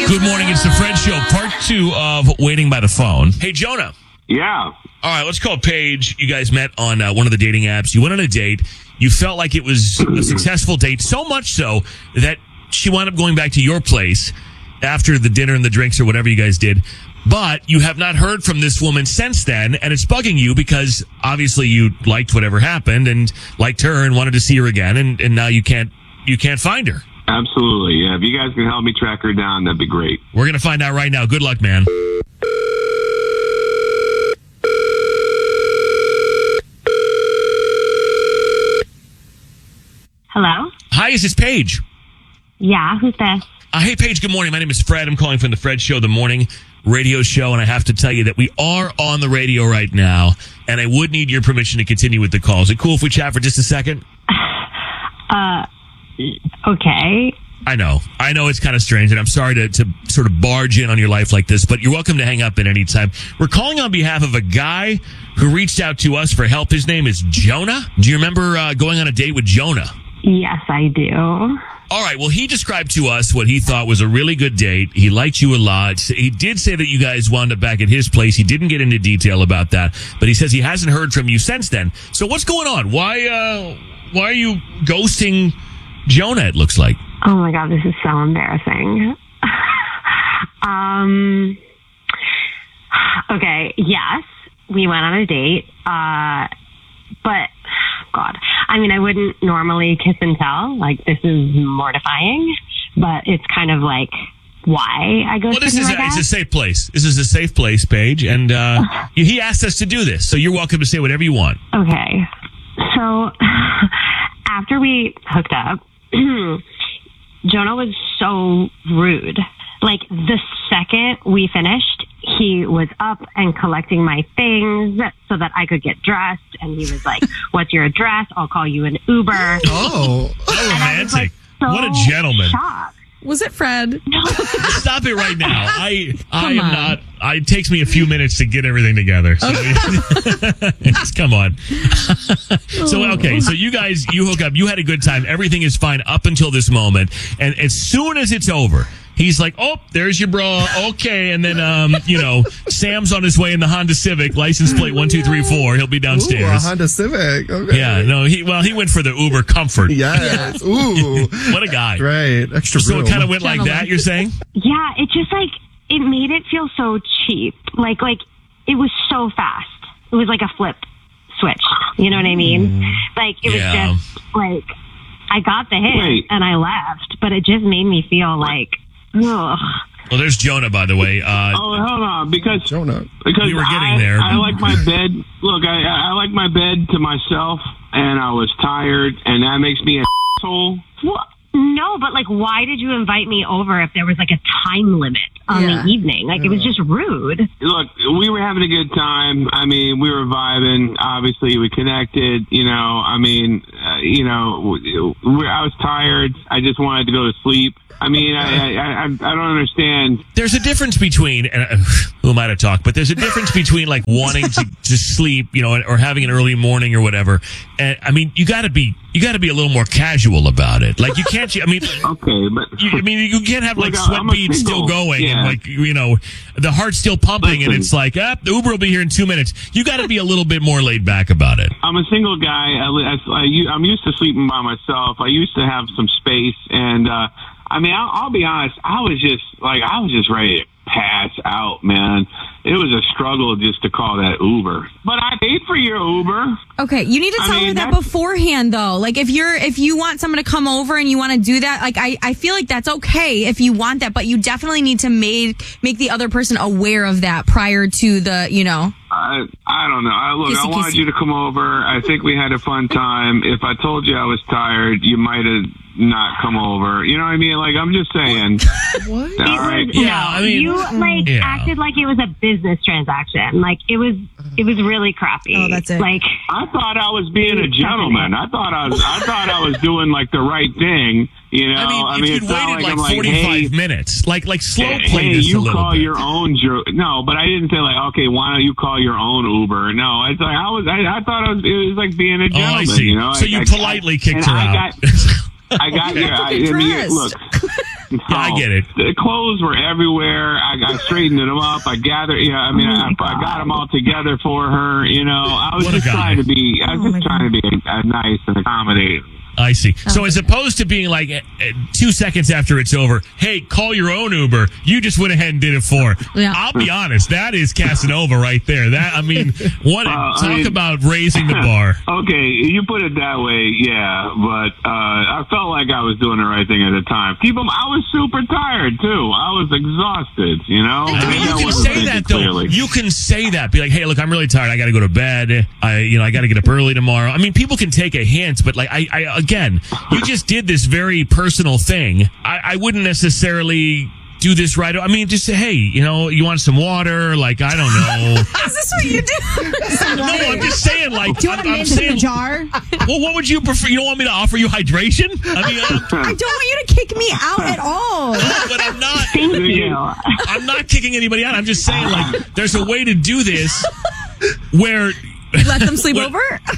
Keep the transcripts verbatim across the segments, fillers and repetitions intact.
Good morning. It's the Fred Show, part two of Waiting by the Phone. Hey, Jonah. Yeah. All right, let's call Paige. You guys met on uh, one of the dating apps. You went on a date. You felt like it was a successful date, so much so that she wound up going back to your place after the dinner and the drinks or whatever you guys did. But you have not heard from this woman since then, and it's bugging you because obviously you liked whatever happened and liked her and wanted to see her again, and, and now you can't you can't find her. Absolutely. Yeah. If you guys can help me track her down, that'd be great. We're going to find out right now. Good luck, man. Hello? Hi, is this Paige? Yeah, who's this? Uh, hey, Paige, good morning. My name is Fred. I'm calling from the Fred Show, the morning radio show, and I have to tell you that we are on the radio right now, and I would need your permission to continue with the call. Is it cool if we chat for just a second? Uh, okay. I know. I know it's kind of strange, and I'm sorry to, to sort of barge in on your life like this, but you're welcome to hang up at any time. We're calling on behalf of a guy who reached out to us for help. His name is Jonah. Do you remember uh, going on a date with Jonah? Yes, I do. All right. Well, he described to us what he thought was a really good date. He liked you a lot. He did say that you guys wound up back at his place. He didn't get into detail about that, but he says he hasn't heard from you since then. So what's going on? Why, uh, why are you ghosting Jonah, it looks like? Oh my God, this is so embarrassing. um, okay, yes, we went on a date, uh, but, God, I mean, I wouldn't normally kiss and tell. Like, this is mortifying, but it's kind of like why I go well, to this is him, a, I it's a guess. safe place. This is a safe place, Paige, and uh, he asked us to do this, so you're welcome to say whatever you want. Okay, so after we hooked up, Jonah was so rude. Like, the second we finished, he was up and collecting my things so that I could get dressed. And he was like, what's your address? I'll call you an Uber. Oh, how romantic. Like, so what a gentleman. Shocked. Was it Fred? No. Stop it right now. I I am on. not. I, it takes me a few minutes to get everything together. So just come on. So, okay. So you guys, you hook up. You had a good time. Everything is fine up until this moment. And as soon as it's over, he's like, oh, there's your bra. Okay. And then, um, you know, Sam's on his way in the Honda Civic, license plate one two three four. He'll be downstairs. Ooh, a Honda Civic. Okay. Yeah. No, he, well, he went for the Uber Comfort. Yes. Ooh. What a guy. Right. Extra So room. it kind of went like that, you're saying? Yeah, it just like, it made it feel so cheap. Like, like it was so fast. It was like a flip switch. You know what I mean? Like, it Yeah. was just like, I got the hit Wait. and I left, but it just made me feel like, ugh. Well, there's Jonah, by the way. Uh, Oh, hold on. Because, Jonah. because We were getting I, there. I like my bed. Look, I, I like my bed to myself, and I was tired, and that makes me an asshole. Well, no, but like, why did you invite me over if there was like a time limit on Yeah. the evening? Like, it was just rude. Look, we were having a good time. I mean, we were vibing. Obviously, we connected. You know, I mean, uh, you know, we, I was tired. I just wanted to go to sleep. I mean, I, I, I, I don't understand. There's a difference between, and uh, who am I to talk, but there's a difference between like wanting to, to sleep, you know, or having an early morning or whatever. And I mean, you gotta be, you gotta be a little more casual about it. Like you can't, I mean, Okay, but you, I mean, you can't have like Look, sweat I'm a beads still single. going and Yeah. like, you know, the heart's still pumping and Listen. it's like, ah, the Uber will be here in two minutes. You gotta be a little bit more laid back about it. I'm a single guy. I, li- I, I, u- I'm used to sleeping by myself. I used to have some space, and uh, I mean, I'll, I'll be honest. I was just like, I was just ready to pass out, man. It was a struggle just to call that Uber. But I paid for your Uber. Okay, you need to I tell mean, her that that's- beforehand, though. Like, if you're, if you want someone to come over and you want to do that, like, I, I feel like that's okay if you want that, but you definitely need to make make the other person aware of that prior to the, you know. I I don't know. I, look, Kissy, I wanted kissy. you to come over. I think we had a fun time. If I told you I was tired, you might have not come over. You know what I mean? Like, I'm just saying. What? It All right. was, Yeah, no, I mean- you like Yeah. acted like it was a business transaction. Like, it was, it was really crappy. Oh, that's it. Like, I thought I was being a gentleman. I thought I was. I thought I was doing like the right thing. You know. I mean, if you'd it's not waited like, I'm like, forty-five hey, minutes, like, like slow Hey, play hey, this a you little call bit. your own. Dr- no, but I didn't say like, okay, why don't you call your own Uber? No, it's like I was. I, I thought it was, it was like being a Oh, gentleman. I see. You know, So I- you I- politely I, kicked and her I out. Got, I got Okay. your. I, I Get mean, dressed. look, No. Yeah, I get it. The clothes were everywhere. I, I straightened them up. I gathered. Yeah, I mean, Oh I, my I got God. them all together for her. You know, I was What a just guy. trying to be. I was Oh my just trying to be uh, nice and accommodating. I see. So as opposed to being like uh, uh, two seconds after it's over, hey, call your own Uber, you just went ahead and did it for her. Yeah. I'll be honest, that is Casanova right there. That I mean, what Uh, I talk mean- about raising the bar. Okay, you put it that way, yeah, but uh, I felt like I was doing the right thing at the time. Keep 'em, I was super tired too. I was exhausted, you know. I mean, Maybe I you can wasn't say thinking that though. clearly. You can say that. Be like, hey, look, I'm really tired. I got to go to bed. I, you know, I got to get up early tomorrow. I mean, people can take a hint, but like, I, I again, you just did this very personal thing. I, I wouldn't necessarily do this right. I mean, just say, hey, you know, you want some water? Like, I don't know. Is this what you do? No, I'm just saying, like, Do you want I'm, a I'm mint in saying, a jar? well, what would you prefer? You don't want me to offer you hydration? I mean, uh, I don't want you to kick me out at all. but I'm not. Thank you. I'm not kicking anybody out. I'm just saying, like, there's a way to do this where. Let them sleep Well, over?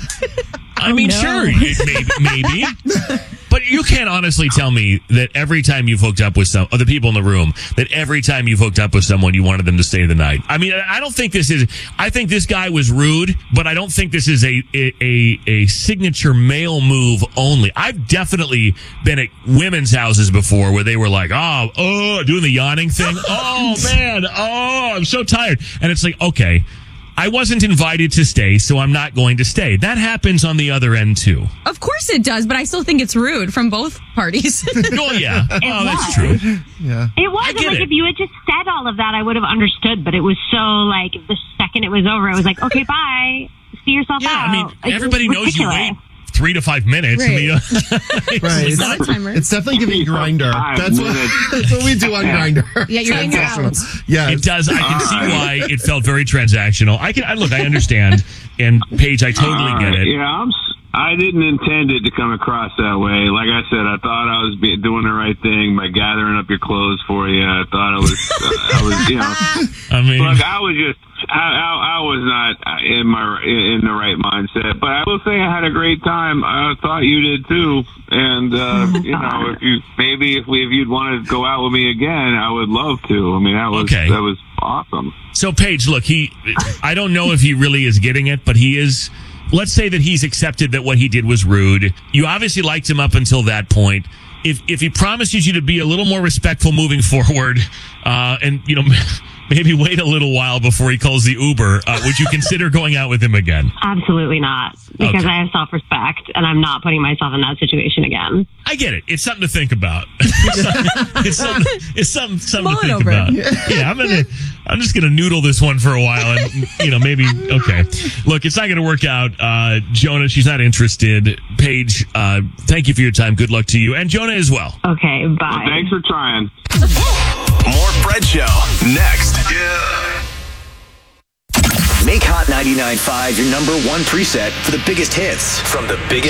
I mean, no. sure, it may, maybe. But you can't honestly tell me that every time you've hooked up with some of the people in the room, that every time you've hooked up with someone, you wanted them to stay the night. I mean, I don't think this is, I think this guy was rude, but I don't think this is a, a, a signature male move only. I've definitely been at women's houses before where they were like, oh, oh, doing the yawning thing. Oh, man. Oh, I'm so tired. And it's like, okay. I wasn't invited to stay, so I'm not going to stay. That happens on the other end, too. Of course it does, but I still think it's rude from both parties. Oh, yeah. Oh, that's was. true. Yeah. It was I get like it. if you had just said all of that, I would have understood. But it was so like the second it was over, it was like, okay, bye, see yourself Yeah, out. I mean, Like, it was everybody knows you ridiculous. wait three to five minutes. Right. And the, it's Right. like It's, not- Not a timer. it's definitely giving grinder. Five That's what, minutes. that's what we do on grinder. Yeah, you're getting out. Yeah. It does. I can see why it felt very transactional. I can I, look. I understand. And Paige, I totally All get right, it. Yeah, I'm. s- I didn't intend it to come across that way. Like I said, I thought I was be, doing the right thing by gathering up your clothes for you. I thought I was. Uh, I was. You know. I mean, Look, I was just. I, I, I was not in my in the right mindset, but I will say I had a great time. I thought you did too, and uh, you know, if you maybe if we if you'd want to go out with me again, I would love to. I mean, that was Okay. that was awesome. so Paige, look, he. I don't know if he really is getting it, but he is. Let's say that he's accepted that what he did was rude. You obviously liked him up until that point. If if he promises you to be a little more respectful moving forward, uh, and you know. Maybe wait a little while before he calls the Uber. Uh, would you consider going out with him again? Absolutely not, because Okay. I have self-respect, and I'm not putting myself in that situation again. I get it. It's something to think about. it's something. It's something, it's something, something Mull to it think over. about. Yeah, I'm gonna. I'm just gonna noodle this one for a while, and you know, maybe okay. Look, it's not gonna work out. Uh, Jonah, she's not interested. Paige, uh, thank you for your time. Good luck to you, and Jonah as well. Okay, bye. Well, thanks for trying. More Fred Show next. Make Hot ninety-nine point five your number one preset for the biggest hits from the biggest